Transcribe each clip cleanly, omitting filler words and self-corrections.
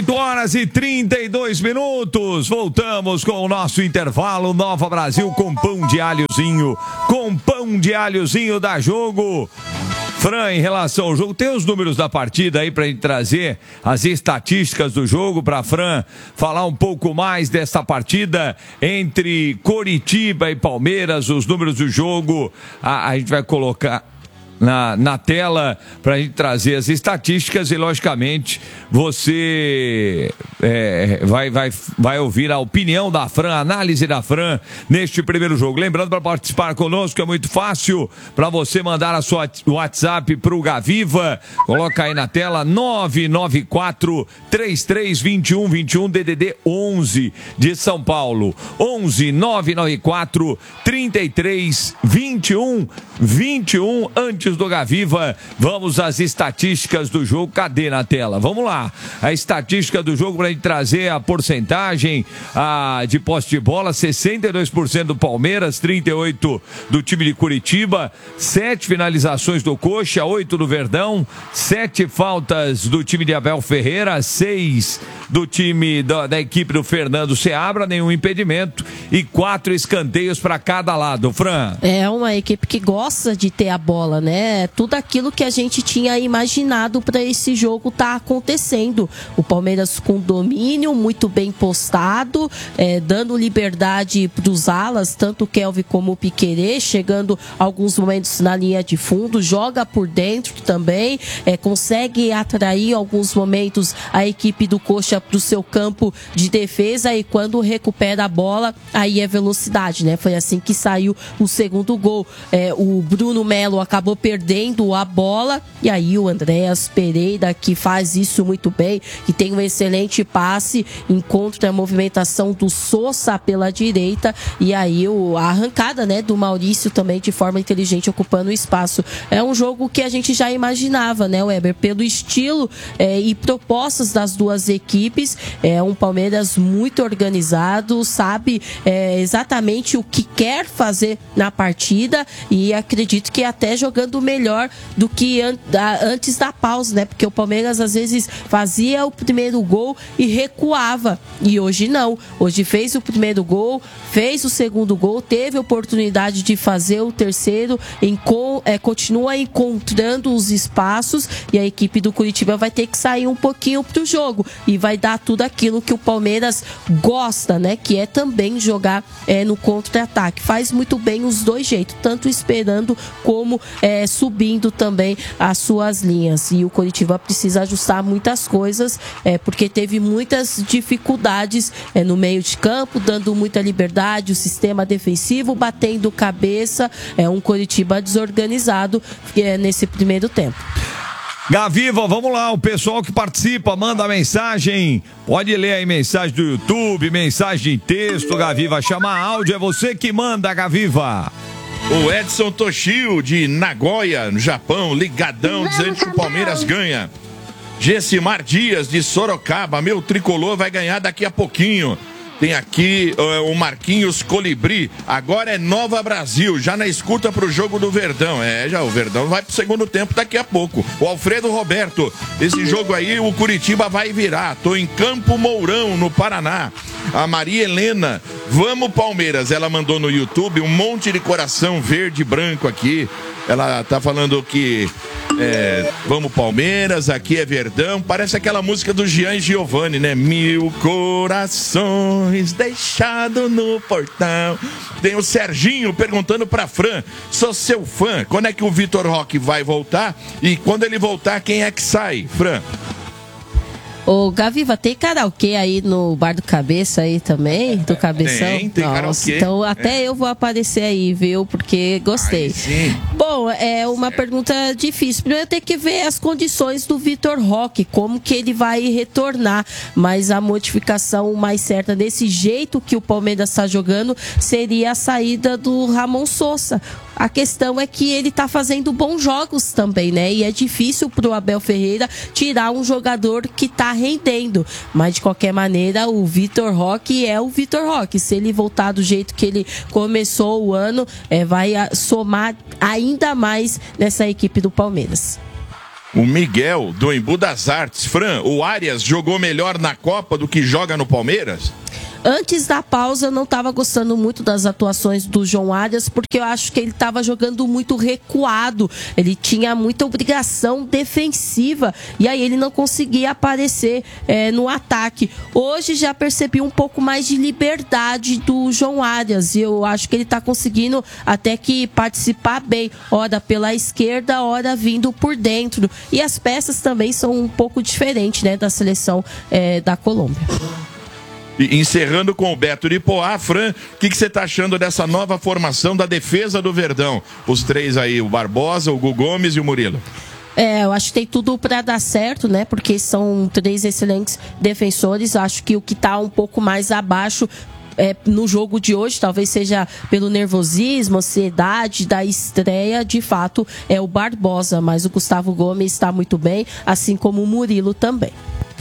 18h32. Voltamos com o nosso intervalo. Nova Brasil com pão de alhozinho. Com pão de alhozinho da Jogo. Fran, em relação ao jogo, tem os números da partida aí pra gente trazer as estatísticas do jogo pra Fran falar um pouco mais dessa partida entre Coritiba e Palmeiras, os números do jogo. A gente vai colocar na tela para a gente trazer as estatísticas e, logicamente, você vai ouvir a opinião da Fran, a análise da Fran neste primeiro jogo. Lembrando, para participar conosco é muito fácil, para você mandar a sua WhatsApp para o Gaviva, coloca aí na tela 994-332121 DDD 11 de São Paulo, 11 994-332121 antes do Gaviva. Vamos às estatísticas do jogo. Cadê na tela? Vamos lá. A estatística do jogo para a gente trazer a porcentagem de posse de bola: 62% do Palmeiras, 38% do time de Curitiba, 7 finalizações do Coxa, 8 do Verdão, 7 faltas do time de Abel Ferreira, 6 do time da equipe do Fernando Seabra, nenhum impedimento e 4 escanteios para cada lado. Fran. É uma equipe que gosta de ter a bola, né? Tudo aquilo que a gente tinha imaginado para esse jogo tá acontecendo. O Palmeiras com domínio, muito bem postado, dando liberdade para os alas, tanto o Kelvin como o Piquerez, chegando alguns momentos na linha de fundo, joga por dentro também, consegue atrair alguns momentos a equipe do Coxa para o seu campo de defesa, e quando recupera a bola, aí é velocidade, né? Foi assim que saiu o segundo gol. O Bruno Melo acabou perdendo a bola, e aí o Andréas Pereira, que faz isso muito bem, que tem um excelente passe, encontra a movimentação do Sousa pela direita, e aí a arrancada, né, do Maurício também de forma inteligente, ocupando o espaço. É um jogo que a gente já imaginava, né, Weber, pelo estilo e propostas das duas equipes. É um Palmeiras muito organizado, sabe exatamente o que quer fazer na partida, e acredito que até jogando melhor do que antes da pausa, né? Porque o Palmeiras às vezes fazia o primeiro gol e recuava, e hoje não. Hoje fez o primeiro gol, fez o segundo gol, teve a oportunidade de fazer o terceiro, continua encontrando os espaços, e a equipe do Curitiba vai ter que sair um pouquinho pro jogo e vai dar tudo aquilo que o Palmeiras gosta, né? Que é também jogar no contra-ataque. Faz muito bem os dois jeitos, tanto esperando como subindo também as suas linhas. E o Coritiba precisa ajustar muitas coisas, porque teve muitas dificuldades no meio de campo, dando muita liberdade, o sistema defensivo batendo cabeça, um Coritiba desorganizado nesse primeiro tempo. Gaviva, vamos lá, o pessoal que participa, manda mensagem, pode ler aí mensagem do YouTube, mensagem em texto, Gaviva, chama áudio, é você que manda, Gaviva. O Edson Toshio, de Nagoya, no Japão, ligadão, dizendo que o Palmeiras ganha. Gessimar Dias, de Sorocaba, meu tricolor vai ganhar daqui a pouquinho. Tem aqui o Marquinhos Colibri, agora é Nova Brasil, já na escuta pro jogo do Verdão. Já o Verdão vai pro segundo tempo daqui a pouco. O Alfredo Roberto, esse jogo aí o Curitiba vai virar. Tô em Campo Mourão, no Paraná. A Maria Helena, vamos Palmeiras, ela mandou no YouTube um monte de coração verde e branco aqui. Ela tá falando que vamos Palmeiras, aqui é Verdão. Parece aquela música do Gian Giovanni, né? 1000 corações deixado no portão. Tem o Serginho perguntando pra Fran, sou seu fã, quando é que o Vitor Roque vai voltar? E quando ele voltar, quem é que sai, Fran? Ô, Gaviva, tem karaokê aí no Bar do Cabeça aí também? Do Cabeção? Tem karaokê. Então até eu vou aparecer aí, viu? Porque gostei. Sim. Bom, é uma pergunta difícil. Primeiro eu tenho que ver as condições do Vitor Roque, como que ele vai retornar. Mas a modificação mais certa, desse jeito que o Palmeiras está jogando, seria a saída do Ramon Sousa. A questão é que ele está fazendo bons jogos também, né? E é difícil para o Abel Ferreira tirar um jogador que está rendendo. Mas, de qualquer maneira, o Vitor Roque é o Vitor Roque. Se ele voltar do jeito que ele começou o ano, vai somar ainda mais nessa equipe do Palmeiras. O Miguel, do Embu das Artes. Fran, o Arias jogou melhor na Copa do que joga no Palmeiras? Antes da pausa, eu não estava gostando muito das atuações do João Arias, porque eu acho que ele estava jogando muito recuado. Ele tinha muita obrigação defensiva e aí ele não conseguia aparecer no ataque. Hoje já percebi um pouco mais de liberdade do João Arias e eu acho que ele está conseguindo até que participar bem, ora pela esquerda, ora vindo por dentro. E as peças também são um pouco diferentes, né, da seleção da Colômbia. E encerrando com o Beto de Poá, Fran, o que você está achando dessa nova formação da defesa do Verdão? Os três aí, o Barbosa, o Hugo Gomes e o Murilo. Eu acho que tem tudo para dar certo, né? Porque são três excelentes defensores. Acho que o que está um pouco mais abaixo no jogo de hoje, talvez seja pelo nervosismo, ansiedade da estreia, de fato é o Barbosa, mas o Gustavo Gomes está muito bem, assim como o Murilo também.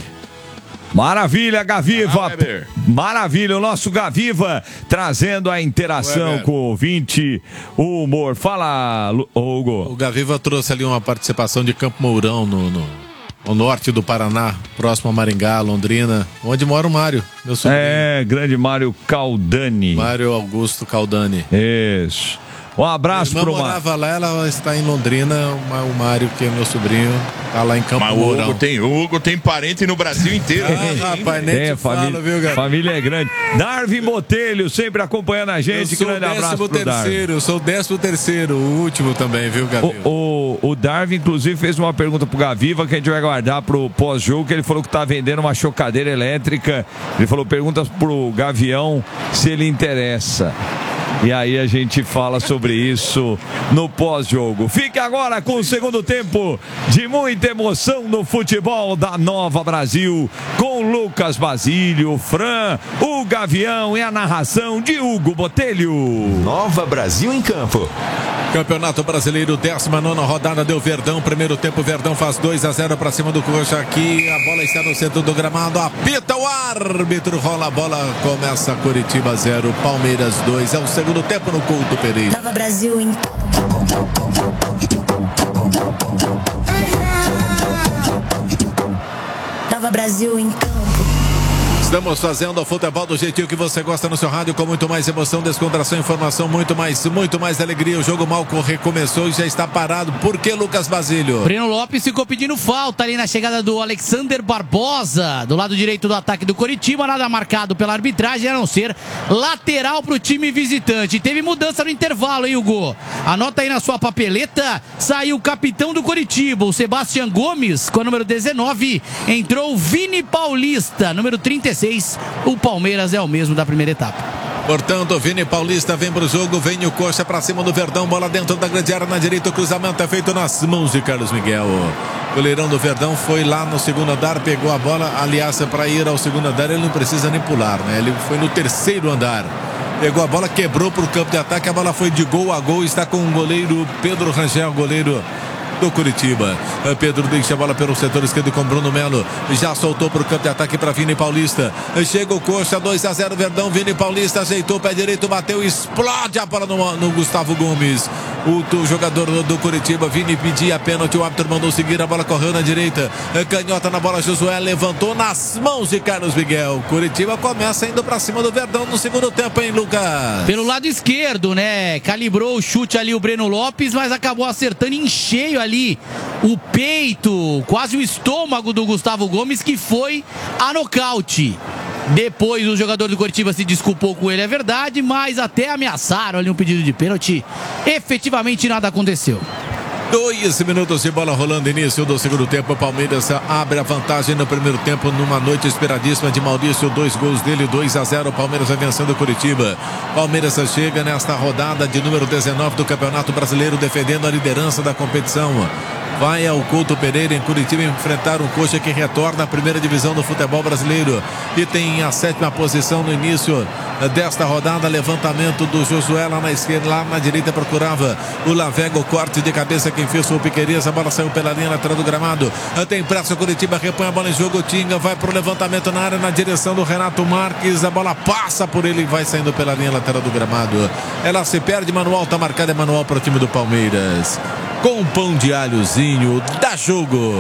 Maravilha, Gaviva. Maravilha, o nosso Gaviva trazendo a interação com o ouvinte, o humor. Fala, Hugo. O Gaviva trouxe ali uma participação de Campo Mourão no norte do Paraná, próximo a Maringá, Londrina, onde mora o Mário, meu sobrinho. Grande Mário Caldani. Mário Augusto Caldani. Isso. Um abraço pro Mário. Morava lá, ela está em Londrina, o Mário, que é meu sobrinho, tá lá em Campo Mourão. O Hugo tem parente no Brasil inteiro. Rapaz, nem te falo, viu, galera? Família é grande. Darwin Botelho, sempre acompanhando a gente. Grande abraço pro Darwin. Eu sou o 13º, o último também, viu, Gaviva? O Darwin, inclusive, fez uma pergunta pro Gaviva que a gente vai guardar pro pós-jogo, que ele falou que tá vendendo uma chocadeira elétrica. Ele falou, perguntas pro Gavião se ele interessa. E aí a gente fala sobre isso no pós-jogo. Fique agora com o segundo tempo de muita emoção no futebol da Nova Brasil, com Lucas Basílio, Fran, o Gavião e a narração de Hugo Botelho. Nova Brasil em campo. Campeonato Brasileiro, 19ª rodada, deu Verdão. Primeiro tempo, Verdão faz 2-0 para cima do Coxa. Aqui a bola está no centro do gramado, apita o árbitro, rola a bola, começa Coritiba 0, Palmeiras 2. É o segundo tempo no Couto Pereira. Nova Brasil em Nova Brasil em campo. Estamos fazendo o futebol do jeitinho que você gosta no seu rádio, com muito mais emoção, descontração, informação, muito mais alegria. O jogo mal recomeçou e já está parado. Por que, Lucas Basílio? Breno Lopes ficou pedindo falta ali na chegada do Alexander Barbosa, do lado direito do ataque do Coritiba. Nada marcado pela arbitragem, a não ser lateral para o time visitante. Teve mudança no intervalo, hein, Hugo? Anota aí na sua papeleta. Saiu o capitão do Coritiba, o Sebastião Gomes, com o número 19. Entrou o Vini Paulista, número 36. O Palmeiras é o mesmo da primeira etapa. Portanto, Vini Paulista vem pro jogo, vem o Coxa pra cima do Verdão, bola dentro da grande área na direita, o cruzamento é feito nas mãos de Carlos Miguel. O goleirão do Verdão foi lá no segundo andar, pegou a bola, aliás, para ir ao segundo andar ele não precisa nem pular, né? Ele foi no terceiro andar. Pegou a bola, quebrou pro campo de ataque, a bola foi de gol a gol, está com o goleiro Pedro Rangel, goleiro do Curitiba. Pedro deixa a bola pelo setor esquerdo com Bruno Melo. Já soltou para o campo de ataque para Vini Paulista. Chega o Coxa, 2-0 Verdão. Vini Paulista ajeitou o pé direito, bateu, explode a bola no Gustavo Gomes. O jogador do Curitiba, Vini pedia pênalti, o árbitro mandou seguir, a bola correu na direita. Canhota na bola, Josué levantou nas mãos de Carlos Miguel. Curitiba começa indo para cima do Verdão no segundo tempo, hein, Lucas? Pelo lado esquerdo, né? Calibrou o chute ali o Breno Lopes, mas acabou acertando em cheio ali o peito, quase o estômago do Gustavo Gomes, que foi a nocaute. Depois o jogador do Coritiba se desculpou com ele, é verdade, mas até ameaçaram ali um pedido de pênalti. Efetivamente nada aconteceu. 2 minutos de bola rolando, início do segundo tempo. Palmeiras abre a vantagem no primeiro tempo, numa noite esperadíssima de Maurício. 2 gols dele, 2-0. Palmeiras vai vencendo o Curitiba. Palmeiras chega nesta rodada de número 19 do Campeonato Brasileiro, defendendo a liderança da competição. Vai ao Couto Pereira, em Curitiba, enfrentar um Coxa que retorna à primeira divisão do futebol brasileiro e tem a 7ª posição no início desta rodada. Levantamento do Josué lá na esquerda, lá na direita procurava o Lavega, o corte de cabeça, quem fez foi o Piqueires. A bola saiu pela linha lateral do gramado. Tem pressa o Curitiba, repõe a bola em jogo. Tinga vai pro levantamento na área, na direção do Renato Marques. A bola passa por ele e vai saindo pela linha lateral do gramado. Ela se perde, manual, tá marcada, é manual para o time do Palmeiras. com pão de alhozinho. Dá jogo.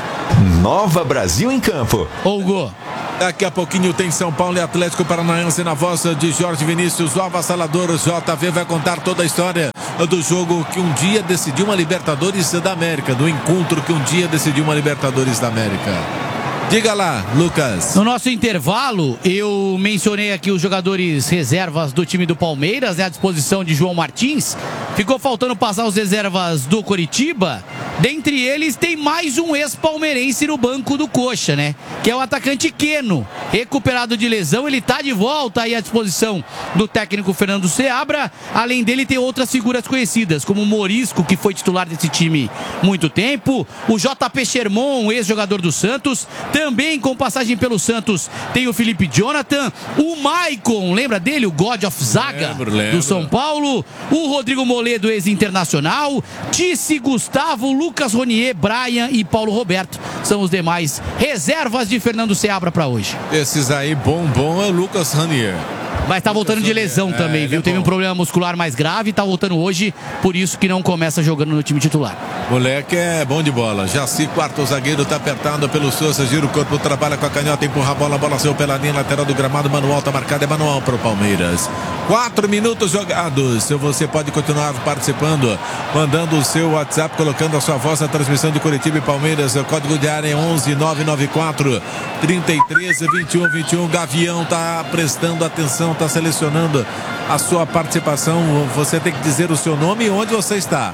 Nova Brasil em campo. Hugo. Daqui a pouquinho tem São Paulo e Atlético Paranaense na voz de Jorge Vinícius, o avassalador. JV vai contar toda a história do jogo que um dia decidiu uma Libertadores da América, do encontro que um dia decidiu uma Libertadores da América. Diga lá, Lucas. No nosso intervalo, eu mencionei aqui os jogadores reservas do time do Palmeiras, né, à disposição de João Martins. Ficou faltando passar os reservas do Coritiba. Dentre eles, tem mais um ex-palmeirense no banco do Coxa, né? Que é o atacante Queno. Recuperado de lesão, ele tá de volta aí à disposição do técnico Fernando Seabra. Além dele, tem outras figuras conhecidas, como o Morisco, que foi titular desse time muito tempo. O JP Sherman, ex-jogador do Santos. Também com passagem pelo Santos tem o Felipe Jonathan, o Maicon, lembra dele? O God of Zaga do São Paulo, o Rodrigo Moledo, ex-internacional, Tice, Gustavo, Lucas Ronier, Brian e Paulo Roberto. São os demais reservas de Fernando Seabra para hoje. Esses aí, bom é o Lucas Ronier. Mas tá voltando de lesão também, viu? Teve um problema muscular mais grave, tá voltando hoje, por isso que não começa jogando no time titular. Moleque é bom de bola. Jaci, quarto zagueiro, tá apertado pelo Souza, gira o corpo, trabalha com a canhota, empurra a bola saiu pela linha lateral do gramado, manual tá marcado, é manual pro Palmeiras. 4 minutos jogados. Você pode continuar participando, mandando o seu WhatsApp, colocando a sua voz na transmissão de Coritiba e Palmeiras. O código de área é 11994 33 21 21. Gavião tá prestando atenção, tá selecionando a sua participação. Você tem que dizer o seu nome e onde você está.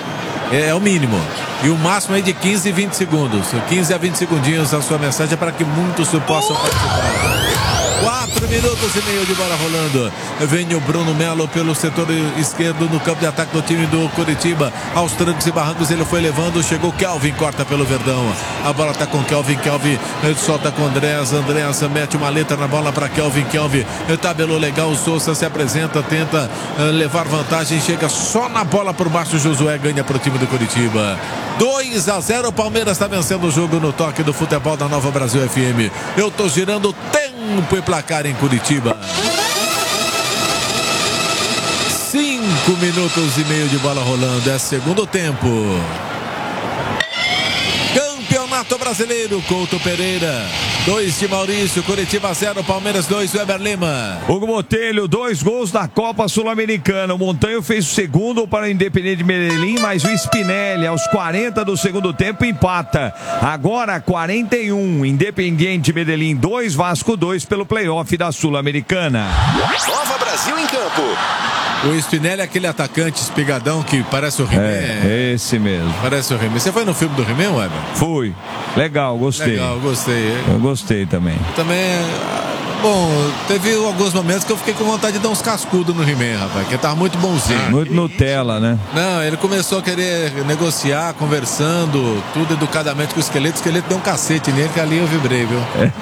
É o mínimo. E o máximo é de 15 e 20 segundos. 15 a 20 segundinhos a sua mensagem para que muitos possam participar. 4 minutos e meio de bola rolando. Vem o Bruno Melo pelo setor esquerdo no campo de ataque do time do Coritiba. Aos trancos e barrancos ele foi levando. Chegou Kelvin, corta pelo Verdão. A bola tá com Kelvin. Ele solta com Andréas. Andréas mete uma letra na bola para Kelvin. Tabelou legal. O Souza se apresenta, tenta levar vantagem. Chega só na bola por baixo. Josué ganha pro time do Coritiba. 2-0. O Palmeiras está vencendo o jogo no toque do futebol da Nova Brasil FM. Eu tô girando tempo e placar em Curitiba. 5 minutos e meio de bola rolando. É segundo tempo. Campeonato Brasileiro. Couto Pereira 2 de Maurício, Curitiba 0, Palmeiras 2, Weber Lima. Hugo Botelho, 2 gols da Copa Sul-Americana. O Montanho fez o segundo para o Independiente Medellín, mas o Spinelli, aos 40 do segundo tempo, empata. Agora 41, Independiente Medellín 2, Vasco 2 pelo playoff da Sul-Americana. Nova Brasil em campo. O Spinelli é aquele atacante espigadão que parece o He-Man. É, esse mesmo. Parece o He-Man. Você foi no filme do He-Man, Weber? Fui. Legal, gostei. Legal, gostei. Eu gostei também. Também, bom, teve alguns momentos que eu fiquei com vontade de dar uns cascudos no He-Man, rapaz, porque tava muito bonzinho. Muito Nutella, né? Não, ele começou a querer negociar, conversando, tudo educadamente com o esqueleto deu um cacete nele, que ali eu vibrei, viu?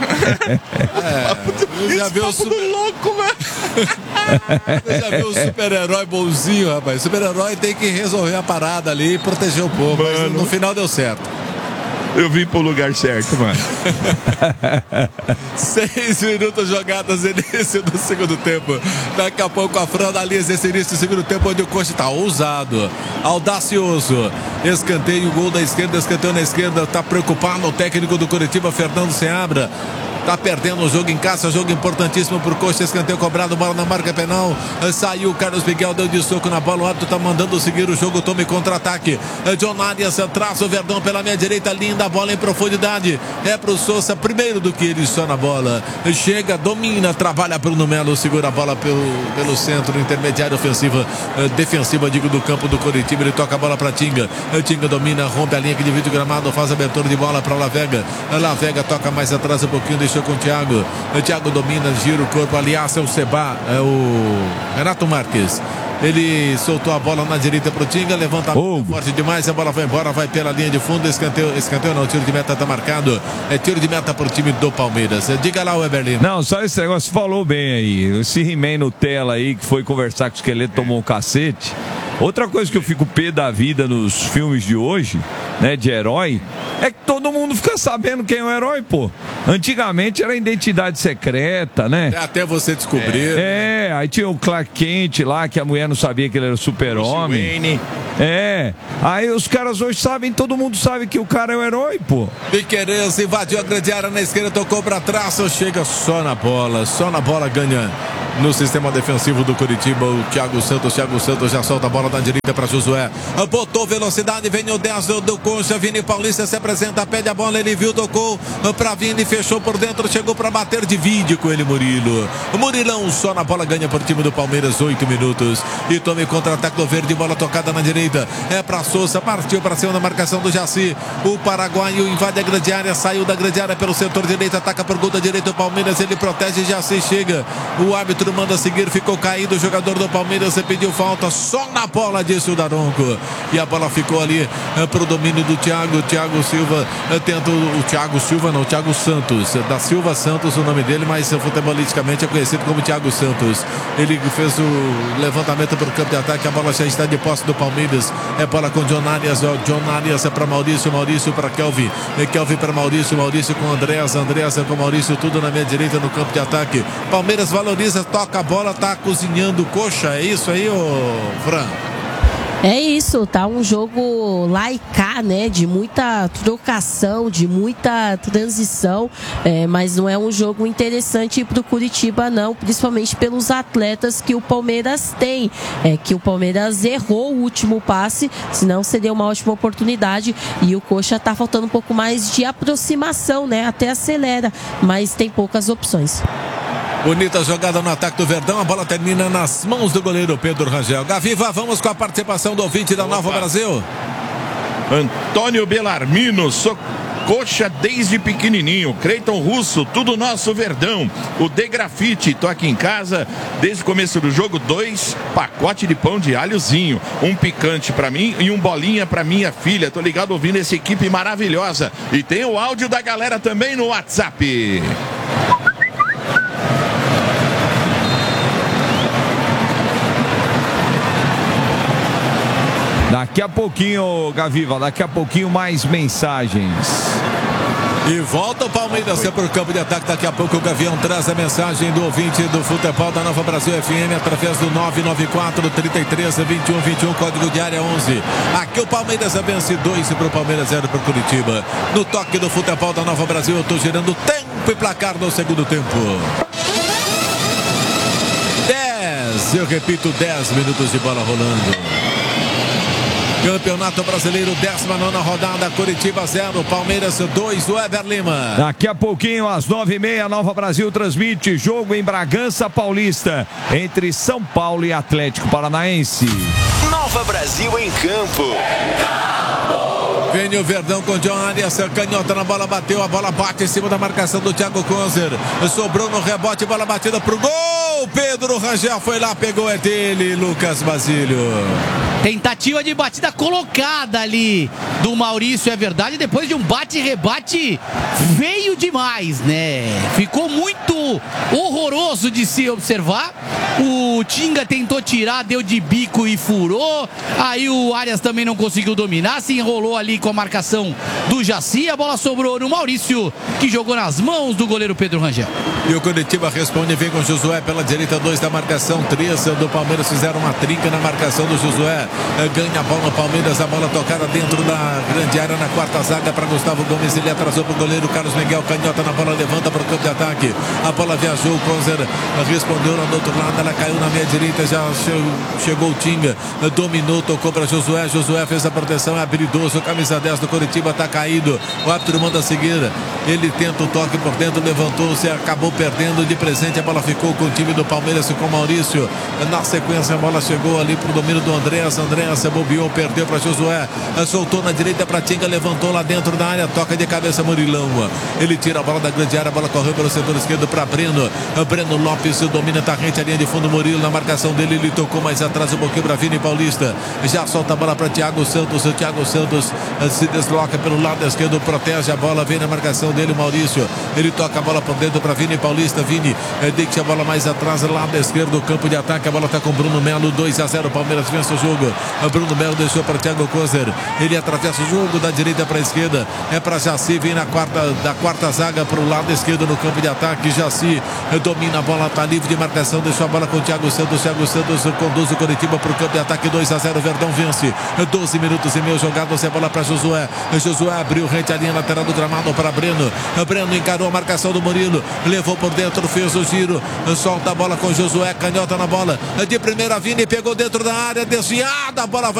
Eu já vi o louco, velho. Você já viu o super-herói bonzinho, rapaz? O super-herói tem que resolver a parada ali e proteger o povo, mas no final deu certo. Eu vim pro lugar certo, mano. 6 minutos jogadas, início do segundo tempo. Daqui a pouco a Fran analisa esse início do segundo tempo, onde o Coxa tá ousado, audacioso. Escanteio, gol da esquerda, escanteio na esquerda. Tá preocupado o técnico do Coritiba, Fernando Seabra. Tá perdendo o jogo em casa, jogo importantíssimo pro Coxa, escanteio cobrado, bola na marca penal, saiu o Carlos Miguel, deu de soco na bola, o árbitro tá mandando seguir o jogo, tome contra-ataque, John Arias traz o Verdão pela minha direita, linda bola em profundidade, é pro Souza, primeiro do que ele só na bola, chega, domina, trabalha Bruno Melo, segura a bola pelo centro, intermediário defensiva, digo, do campo do Coritiba, ele toca a bola pra Tinga, Tinga domina, rompe a linha que divide o gramado, faz abertura de bola pra Lavega toca mais atrás um pouquinho, deixou com o Thiago. O Thiago domina, gira o corpo. Aliás, é o Seba, é o Renato Marques. Ele soltou a bola na direita pro Tinga, levanta forte demais, a bola vai embora, vai pela linha de fundo, escanteio não, tiro de meta tá marcado, é tiro de meta pro time do Palmeiras. Diga lá, o Eberlino. Não, só esse negócio, falou bem aí, esse He-Man Nutella aí, que foi conversar com o esqueleto, tomou um cacete. Outra coisa que eu fico pé da vida nos filmes de hoje né, de herói, é que todo mundo fica sabendo quem é o herói, pô. Antigamente era identidade secreta, né? Até você descobrir. Aí tinha o Clark Kent lá, que a mulher não sabia que ele era super-homem. Aí os caras hoje sabem, todo mundo sabe que o cara é o herói, pô. Piqueires invadiu a grande área na esquerda, tocou pra trás, chega só na bola, ganha no sistema defensivo do Curitiba, o Thiago Santos já solta a bola da direita para Josué, botou velocidade, vem o 10 do Coxa, Vini Paulista se apresenta, pede a bola, ele viu, tocou para Vini, fechou por dentro, chegou para bater, divide com ele Murilo, Murilão só na bola, ganha por time do Palmeiras, 8 minutos, e tome contra-ataque do Verde, bola tocada na direita, é para Souza, partiu para cima da marcação do Jaci, o paraguaio invade a grande área, saiu da grande área pelo setor direito, ataca por gol da direita o Palmeiras, ele protege, Jaci chega, o árbitro manda seguir, ficou caído o jogador do Palmeiras, pediu falta, só na bola, disse o Daronco, e a bola ficou ali pro domínio do Thiago Silva, tenta o Thiago Santos, da Silva Santos o nome dele, mas futebolisticamente é conhecido como Thiago Santos, ele fez o levantamento para o campo de ataque, a bola já está de posse do Palmeiras, é bola com John Arias é para Maurício para Kelvin para Maurício com Andreas com Maurício, tudo na minha direita no campo de ataque, Palmeiras valoriza, toca a bola, tá cozinhando Coxa, é isso aí, ô Fran? É isso, tá um jogo lá e cá, né, de muita trocação, de muita transição, mas não é um jogo interessante pro Curitiba não, principalmente pelos atletas que o Palmeiras tem, que o Palmeiras errou o último passe, senão seria uma ótima oportunidade, e o Coxa tá faltando um pouco mais de aproximação, né, até acelera, mas tem poucas opções. Bonita jogada no ataque do Verdão, a bola termina nas mãos do goleiro Pedro Rangel. Gaviva, vamos com a participação do ouvinte da Nova Brasil. Antônio Belarmino, Coxa desde pequenininho, Creiton Russo, tudo nosso Verdão, o De Grafite, tô aqui em casa desde o começo do jogo, 2 pacotes de pão de alhozinho, um picante pra mim e um bolinha pra minha filha, tô ligado ouvindo essa equipe maravilhosa, e tem o áudio da galera também no WhatsApp. Daqui a pouquinho, Gaviva, mais mensagens. E volta o Palmeiras para o campo de ataque. Daqui a pouco o Gavião traz a mensagem do ouvinte do futebol da Nova Brasil FM através do 994-33-2121, código de área 11. Aqui o Palmeiras vence 2 para o Palmeiras, 0 para o Curitiba. No toque do futebol da Nova Brasil, eu estou gerando tempo e placar no segundo tempo. 10, eu repito, 10 minutos de bola rolando. Campeonato Brasileiro, 19ª rodada, Curitiba 0, Palmeiras 2, Weber Lima. Daqui a pouquinho, às 9h30, Nova Brasil transmite jogo em Bragança Paulista, entre São Paulo e Atlético Paranaense. Nova Brasil em campo. Vem o Verdão com John Arias, canhota na bola, bateu, a bola bate em cima da marcação do Thiago Konzer, sobrou no rebote, bola batida pro gol, Pedro Rangel foi lá, pegou, é dele, Lucas Basílio. Tentativa de batida colocada ali do Maurício, é verdade, depois de um bate-rebate feio demais, né? Ficou muito horroroso de se observar. O Tinga tentou tirar, deu de bico e furou. Aí o Arias também não conseguiu dominar, se enrolou ali com a marcação do Jaci. A bola sobrou no Maurício, que jogou nas mãos do goleiro Pedro Rangel. E o Curitiba responde, vem com o Josué pela direita, 2 da marcação, 3 do Palmeiras, fizeram uma trinca na marcação do Josué. Ganha a bola no Palmeiras, a bola tocada dentro da grande área na quarta zaga para Gustavo Gomes, ele atrasou para o goleiro Carlos Miguel, canhota na bola, levanta para o campo de ataque, a bola viajou, o Konzer respondeu lá do outro lado, ela caiu na meia direita, já chegou o Tinga, dominou, tocou para Josué, Josué fez a proteção, é habilidoso, camisa 10 do Curitiba está caído, o árbitro manda seguir, ele tenta o toque por dentro, levantou-se, acabou perdendo de presente, a bola ficou com o time do Palmeiras, com o Maurício, na sequência a bola chegou ali para o domínio do Andreas bobeou, perdeu para Josué, soltou na direita para Tinga, levantou lá dentro da área, toca de cabeça Murilão, ele tira a bola da grande área, a bola correu pelo setor esquerdo para Breno Lopes, domina, tá rente a linha de fundo, Murilo na marcação dele, ele tocou mais atrás um pouquinho para Vini Paulista, já solta a bola para Thiago Santos, o Thiago Santos se desloca pelo lado esquerdo, protege a bola, vem na marcação dele o Maurício, ele toca a bola por dentro para Vini Paulista, Vini deixa a bola mais atrás, lado esquerdo, campo de ataque, a bola está com Bruno Melo, 2-0, Palmeiras vence o jogo. Bruno Melo deixou para Thiago Kozer, ele atravessa o jogo da direita para a esquerda, é para Jaci, vem da quarta zaga para o lado esquerdo no campo de ataque, Jaci domina a bola, está livre de marcação, deixou a bola com o Thiago Santos conduz o Coritiba para o campo de ataque, 2-0, Verdão vence, 12 minutos e meio jogados, a bola para Josué abriu rente a linha lateral do gramado para Breno encarou a marcação do Murilo, levou por dentro, fez o giro, solta a bola com Josué, canhota na bola, de primeira Vini, pegou dentro da área, desviada, a bola vai